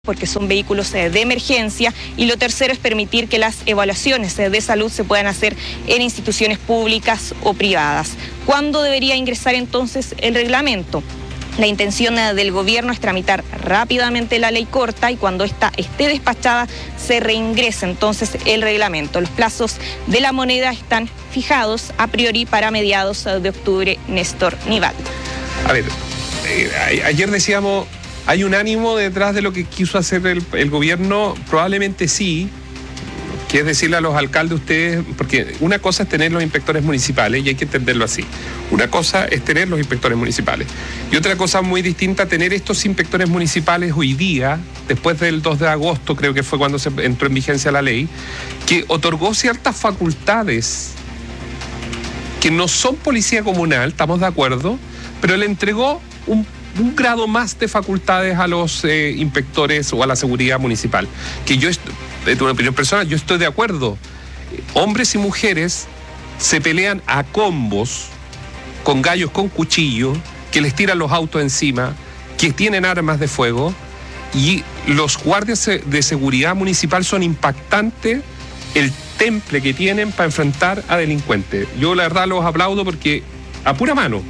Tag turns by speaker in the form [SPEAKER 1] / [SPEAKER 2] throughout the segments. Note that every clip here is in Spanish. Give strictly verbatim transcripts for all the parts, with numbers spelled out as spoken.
[SPEAKER 1] porque son vehículos eh, de emergencia, y lo tercero es permitir que las evaluaciones eh, de salud se puedan hacer en instituciones públicas o privadas. ¿Cuándo debería ingresar entonces el reglamento? La intención eh, del gobierno es tramitar rápidamente la ley corta y cuando ésta esté despachada se reingresa entonces el reglamento. Los plazos de la moneda están fijados a priori para mediados eh, de octubre. Néstor Nival.
[SPEAKER 2] A ver, eh, ayer decíamos... ¿Hay un ánimo detrás de lo que quiso hacer el, el gobierno? Probablemente sí, que es decirle a los alcaldes, ustedes, porque una cosa es tener los inspectores municipales y hay que entenderlo así. Una cosa es tener los inspectores municipales y otra cosa muy distinta, tener estos inspectores municipales hoy día, después del dos de agosto, creo que fue cuando se entró en vigencia la ley, que otorgó ciertas facultades que no son policía comunal, estamos de acuerdo, pero le entregó un un grado más de facultades a los eh, inspectores o a la seguridad municipal. Que yo, de una opinión personal, yo estoy de acuerdo. Hombres y mujeres se pelean a combos con gallos con cuchillo, que les tiran los autos encima, que tienen armas de fuego, y los guardias de seguridad municipal son impactantes el temple que tienen para enfrentar a delincuentes. Yo la verdad los aplaudo porque a pura mano,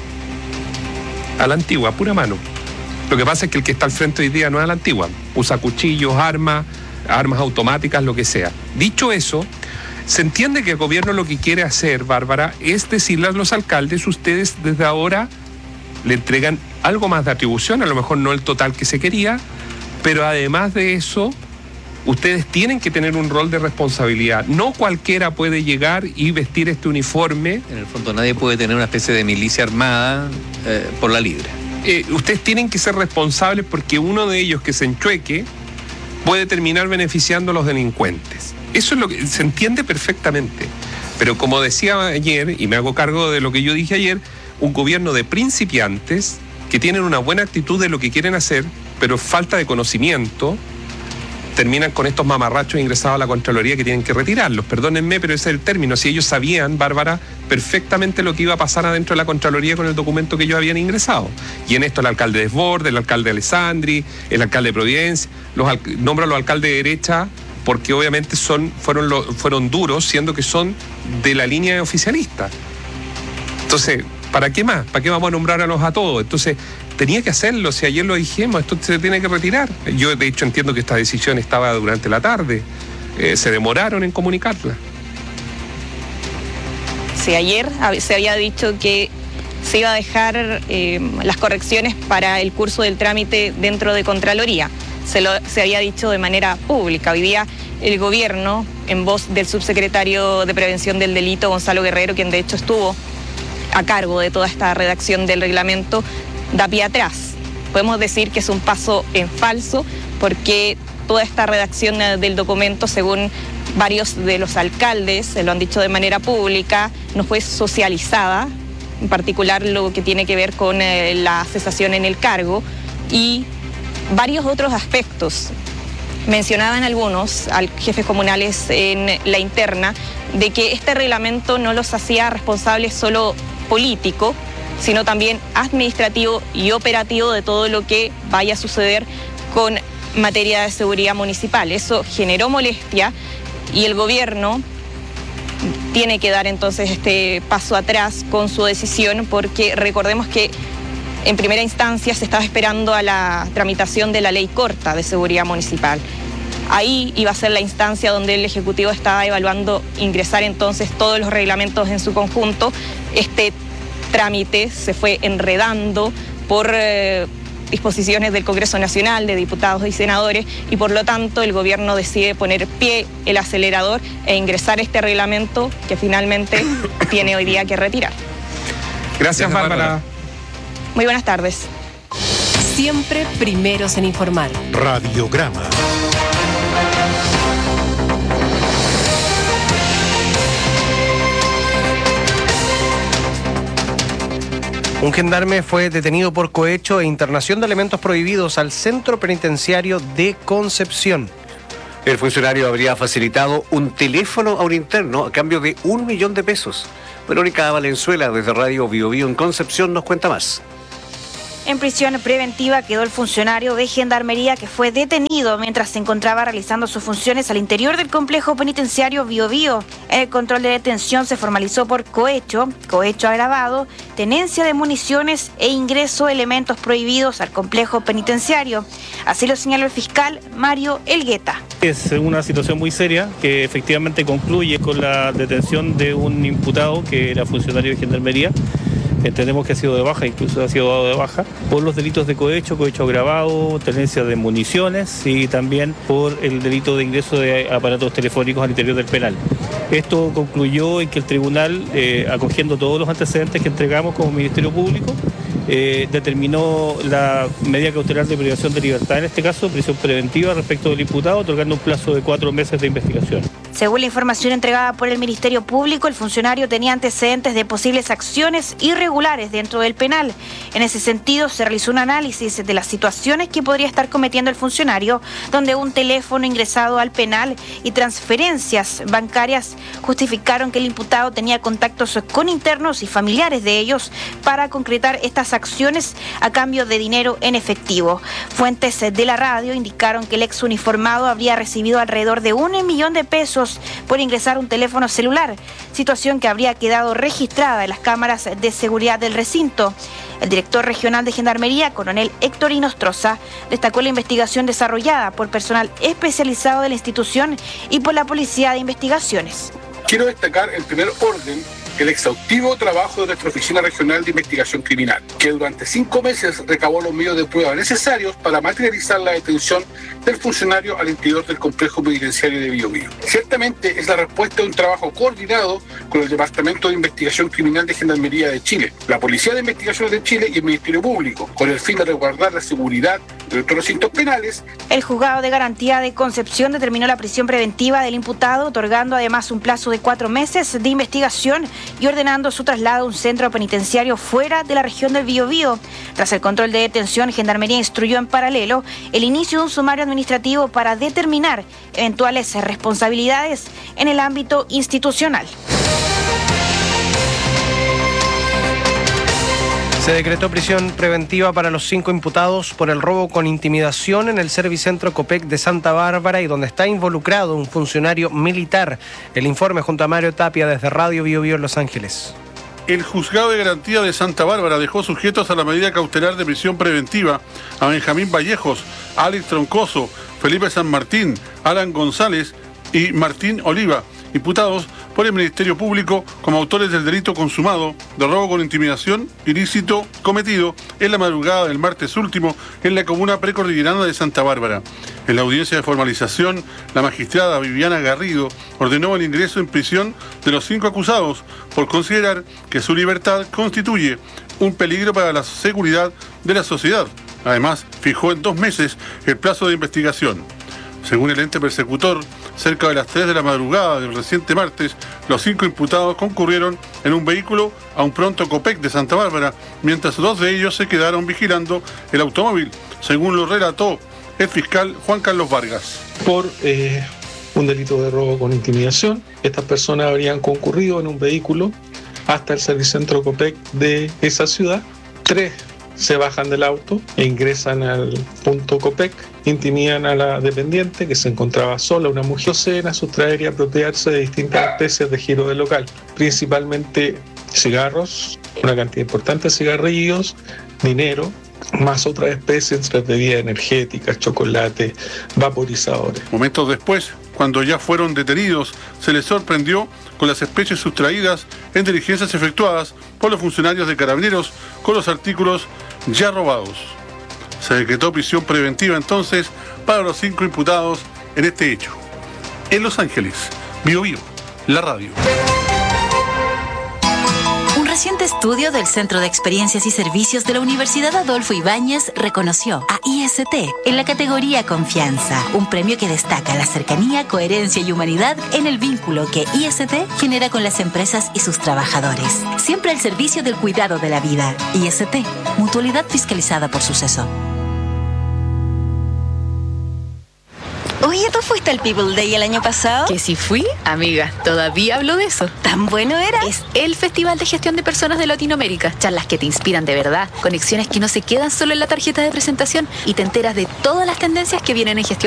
[SPEAKER 2] a la antigua, a pura mano. Lo que pasa es que el que está al frente hoy día no es a la antigua. Usa cuchillos, armas, armas automáticas, lo que sea. Dicho eso, se entiende que el gobierno lo que quiere hacer, Bárbara, es decirle a los alcaldes, ustedes desde ahora le entregan algo más de atribución, a lo mejor no el total que se quería, pero además de eso, ustedes tienen que tener un rol de responsabilidad. No cualquiera puede llegar y vestir este uniforme.
[SPEAKER 3] En el fondo nadie puede tener una especie de milicia armada eh, por la libre.
[SPEAKER 2] Eh, ustedes tienen que ser responsables porque uno de ellos que se enchueque puede terminar beneficiando a los delincuentes. Eso es lo que se entiende perfectamente. Pero como decía ayer, y me hago cargo de lo que yo dije ayer, un gobierno de principiantes que tienen una buena actitud de lo que quieren hacer, pero falta de conocimiento, terminan con estos mamarrachos ingresados a la Contraloría que tienen que retirarlos. Perdónenme, pero ese es el término. Si ellos sabían, Bárbara, perfectamente lo que iba a pasar adentro de la Contraloría con el documento que ellos habían ingresado. Y en esto el alcalde de Desbordes, el alcalde de Alessandri, el alcalde de Providencia, los al- nombro a los alcaldes de derecha porque obviamente son, fueron, lo, fueron duros, siendo que son de la línea oficialista. Entonces, ¿para qué más? ¿Para qué vamos a nombrarlos a todos? Entonces, tenía que hacerlo, si ayer lo dijimos, esto se tiene que retirar. Yo de hecho entiendo que esta decisión estaba durante la tarde, eh, se demoraron en comunicarla.
[SPEAKER 1] Sí, ayer se había dicho que se iba a dejar eh, las correcciones para el curso del trámite dentro de Contraloría. Se, lo, se había dicho de manera pública. Hoy día el gobierno, en voz del subsecretario de Prevención del Delito, Gonzalo Guerrero, quien de hecho estuvo a cargo de toda esta redacción del reglamento, da pie atrás. Podemos decir que es un paso en falso porque toda esta redacción del documento, según varios de los alcaldes, se lo han dicho de manera pública, no fue socializada, en particular lo que tiene que ver con eh, la cesación en el cargo y varios otros aspectos. Mencionaban algunos al jefes comunales en la interna de que este reglamento no los hacía responsables solo político, sino también administrativo y operativo de todo lo que vaya a suceder con materia de seguridad municipal. Eso generó molestia y el gobierno tiene que dar entonces este paso atrás con su decisión, porque recordemos que en primera instancia se estaba esperando a la tramitación de la ley corta de seguridad municipal. Ahí iba a ser la instancia donde el Ejecutivo estaba evaluando ingresar entonces todos los reglamentos en su conjunto. Este trámite se fue enredando por eh, disposiciones del Congreso Nacional, de diputados y senadores, y por lo tanto el gobierno decide poner pie el acelerador e ingresar este reglamento que finalmente tiene hoy día que retirar.
[SPEAKER 2] Gracias, Bárbara.
[SPEAKER 1] Muy buenas tardes.
[SPEAKER 4] Siempre primeros en informar.
[SPEAKER 5] Radiograma.
[SPEAKER 6] Un gendarme fue detenido por cohecho e internación de elementos prohibidos al Centro Penitenciario de Concepción.
[SPEAKER 7] El funcionario habría facilitado un teléfono a un interno a cambio de un millón de pesos. Verónica Valenzuela, desde Radio Bio Bio en Concepción, nos cuenta más.
[SPEAKER 5] En prisión preventiva quedó el funcionario de Gendarmería que fue detenido mientras se encontraba realizando sus funciones al interior del complejo penitenciario Bío Bío. En el control de detención se formalizó por cohecho, cohecho agravado, tenencia de municiones e ingreso de elementos prohibidos al complejo penitenciario. Así lo señaló el fiscal Mario Elgueta.
[SPEAKER 8] Es una situación muy seria que efectivamente concluye con la detención de un imputado que era funcionario de Gendarmería. Entendemos que ha sido de baja, incluso ha sido dado de baja, por los delitos de cohecho, cohecho agravado, tenencia de municiones y también por el delito de ingreso de aparatos telefónicos al interior del penal. Esto concluyó en que el tribunal, eh, acogiendo todos los antecedentes que entregamos como Ministerio Público, eh, determinó la medida cautelar de privación de libertad, en este caso prisión preventiva respecto del imputado, otorgando un plazo de cuatro meses de investigación.
[SPEAKER 5] Según la información entregada por el Ministerio Público, el funcionario tenía antecedentes de posibles acciones irregulares dentro del penal. En ese sentido, se realizó un análisis de las situaciones que podría estar cometiendo el funcionario, donde un teléfono ingresado al penal y transferencias bancarias justificaron que el imputado tenía contactos con internos y familiares de ellos para concretar estas acciones a cambio de dinero en efectivo. Fuentes de la radio indicaron que el ex uniformado habría recibido alrededor de un millón de pesos por ingresar un teléfono celular, situación que habría quedado registrada en las cámaras de seguridad del recinto. El director regional de Gendarmería, coronel Héctor Inostroza, destacó la investigación desarrollada por personal especializado de la institución y por la Policía de Investigaciones.
[SPEAKER 9] Quiero destacar el primer orden, el exhaustivo trabajo de nuestra Oficina Regional de Investigación Criminal, que durante cinco meses recabó los medios de prueba necesarios para materializar la detención del funcionario al interior del complejo penitenciario de Bío Bío. Ciertamente es la respuesta de un trabajo coordinado con el Departamento de Investigación Criminal de Gendarmería de Chile, la Policía de Investigaciones de Chile y el Ministerio Público, con el fin de resguardar la seguridad de nuestros recintos penales.
[SPEAKER 5] El juzgado de garantía de Concepción determinó la prisión preventiva del imputado, otorgando además un plazo de cuatro meses de investigación y ordenando su traslado a un centro penitenciario fuera de la región del Bío Bío. Tras el control de detención, Gendarmería instruyó en paralelo el inicio de un sumario administrativo para determinar eventuales responsabilidades en el ámbito institucional.
[SPEAKER 6] Se decretó prisión preventiva para los cinco imputados por el robo con intimidación en el Servicentro Copec de Santa Bárbara y donde está involucrado un funcionario militar. El informe junto a Mario Tapia desde Radio Bío Bío en Los Ángeles.
[SPEAKER 10] El Juzgado de Garantía de Santa Bárbara dejó sujetos a la medida cautelar de prisión preventiva a Benjamín Vallejos, Alex Troncoso, Felipe San Martín, Alan González y Martín Oliva, imputados por el Ministerio Público como autores del delito consumado de robo con intimidación ilícito cometido en la madrugada del martes último en la comuna precordillerana de Santa Bárbara. En la audiencia de formalización, la magistrada Viviana Garrido ordenó el ingreso en prisión de los cinco acusados por considerar que su libertad constituye un peligro para la seguridad de la sociedad. Además, fijó en dos meses el plazo de investigación. Según el ente persecutor, cerca de las tres de la madrugada del reciente martes, los cinco imputados concurrieron en un vehículo a un pronto Copec de Santa Bárbara, mientras dos de ellos se quedaron vigilando el automóvil, según lo relató el fiscal Juan Carlos Vargas.
[SPEAKER 11] Por eh, un delito de robo con intimidación, estas personas habrían concurrido en un vehículo hasta el Servicentro Copec de esa ciudad. Tres se bajan del auto e ingresan al punto Copec, intimidan a la dependiente que se encontraba sola, una mujer, proceden a sustraer y apropiarse de distintas especies de giro del local, principalmente cigarros, una cantidad importante de cigarrillos, dinero, más otras especies entre bebidas energéticas, chocolate, vaporizadores.
[SPEAKER 10] Momentos después, cuando ya fueron detenidos, se les sorprendió con las especies sustraídas en diligencias efectuadas por los funcionarios de Carabineros con los artículos ya robados. Se decretó prisión preventiva entonces para los cinco imputados en este hecho. En Los Ángeles, Bío Bío, la radio.
[SPEAKER 12] Un reciente estudio del Centro de Experiencias y Servicios de la Universidad Adolfo Ibáñez reconoció a I S T en la categoría Confianza, un premio que destaca la cercanía, coherencia y humanidad en el vínculo que I S T genera con las empresas y sus trabajadores. Siempre al servicio del cuidado de la vida. I S T, mutualidad fiscalizada por Suceso. Oye, ¿tú fuiste al People Day el año pasado?
[SPEAKER 13] ¿Que si fui? Amiga, todavía hablo de eso.
[SPEAKER 12] ¿Tan bueno era?
[SPEAKER 13] Es el Festival de Gestión de Personas de Latinoamérica. Charlas que te inspiran de verdad, conexiones que no se quedan solo en la tarjeta de presentación y te enteras de todas las tendencias que vienen en gestión